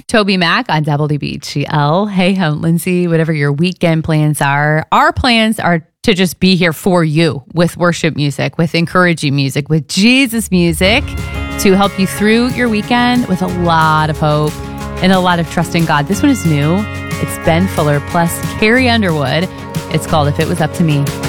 Toby Mac on WBGL. Hey, Lindsay, whatever your weekend plans are, our plans are to just be here for you with worship music, with encouraging music, with Jesus music to help you through your weekend with a lot of hope and a lot of trust in God. This one is new. It's Ben Fuller plus Carrie Underwood. It's called If It Was Up to Me.